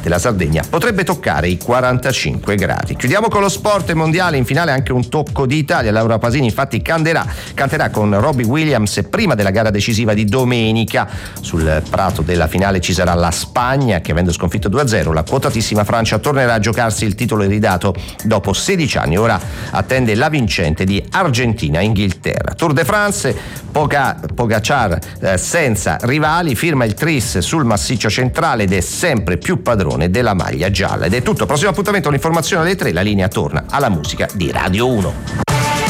d'estate la Sardegna potrebbe toccare i 45 gradi. Chiudiamo con lo sport mondiale, in finale anche un tocco di Italia. Laura Pasini infatti canterà con Robbie Williams prima della gara decisiva di domenica. Sul prato della finale ci sarà la Spagna che, avendo sconfitto 2-0 la quotatissima Francia, tornerà a giocarsi il titolo ridato dopo 16 anni. Ora attende la vincente di Argentina-Inghilterra. Tour de France, Pogacar senza rivali, firma il tris sul massiccio centrale ed è sempre più padrone della maglia gialla. Ed è tutto, prossimo appuntamento, l'informazione alle 3, la linea torna alla musica di Radio 1.